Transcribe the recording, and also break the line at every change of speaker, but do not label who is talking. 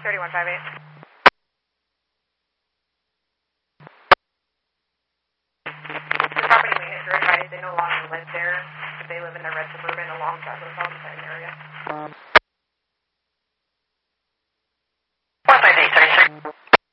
3158. The property maintenance are advised they no longer live there, but they live in the red Suburban alongside the hotel beside